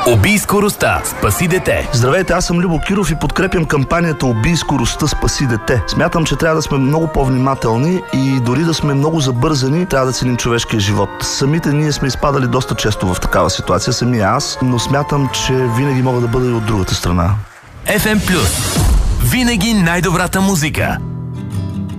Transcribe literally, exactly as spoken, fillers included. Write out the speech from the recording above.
Убий скоростта, спаси дете. Здравейте, аз съм Любо Киров и подкрепям кампанията Убий скоростта, спаси дете. Смятам, че трябва да сме много по-внимателни и дори да сме много забързани, трябва да ценим човешкия живот. Самите ние сме изпадали доста често в такава ситуация, самия аз, но смятам, че винаги мога да бъда и от другата страна. еф ем Плюс. Винаги най-добрата музика.